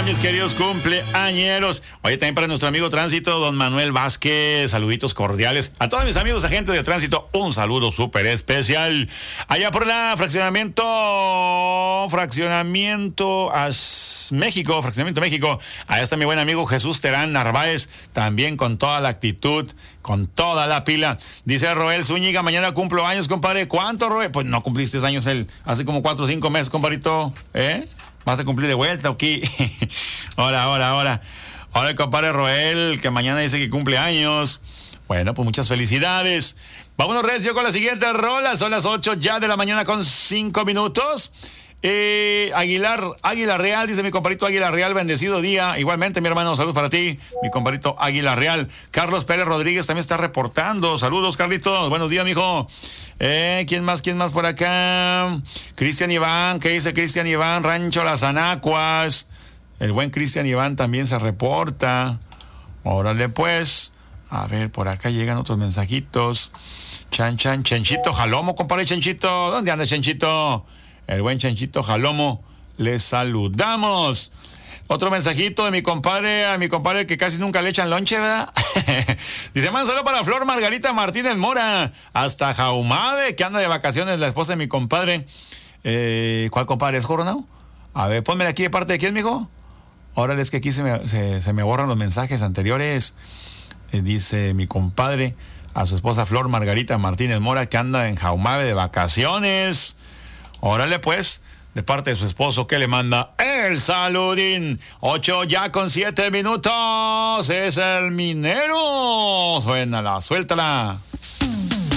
mis queridos cumpleañeros. Oye, también para nuestro amigo Tránsito, don Manuel Vázquez, saluditos cordiales. A todos mis amigos agentes de tránsito, un saludo súper especial. Allá por la fraccionamiento México. Allá está mi buen amigo Jesús Terán Narváez, también con toda la actitud, con toda la pila. Dice Roel Zúñiga, mañana cumplo años, compadre. ¿Cuánto, Roel? Pues no cumpliste años hace como 4 o 5 meses, compadrito. ¿Vas a cumplir de vuelta o qué? Ahora, el compadre Roel, que mañana dice que cumple años. Bueno, pues muchas felicidades. Vámonos, recio, con la siguiente rola. Son las 8 ya de la mañana con 5 minutos. Águila Real, dice mi compadrito Águila Real, bendecido día. Igualmente, mi hermano, saludos para ti, mi compadrito Águila Real. Carlos Pérez Rodríguez también está reportando. Saludos, Carlitos. Buenos días, mijo. ¿Quién más por acá? Cristian Iván, ¿qué dice Cristian Iván? Rancho Las Anacuas. El buen Cristian Iván también se reporta. Órale, pues. A ver, por acá llegan otros mensajitos. Chenchito Jalomo, compadre Chenchito. ¿Dónde anda Chenchito? El buen Chenchito Jalomo. Les saludamos. Otro mensajito de mi compadre, a mi compadre que casi nunca le echan lonche, ¿verdad? Dice, man, solo para Flor Margarita Martínez Mora, hasta Jaumabe, que anda de vacaciones, la esposa de mi compadre. ¿Cuál compadre es, Coronado? A ver, pónmela aquí de parte de quién, mijo. Órale, es que aquí se me borran los mensajes anteriores. Dice mi compadre a su esposa Flor Margarita Martínez Mora, que anda en Jaumabe de vacaciones. Órale, pues. De parte de su esposo, que le manda el saludín. 8 ya con 7 minutos. Es el minero. Suénala, suéltala.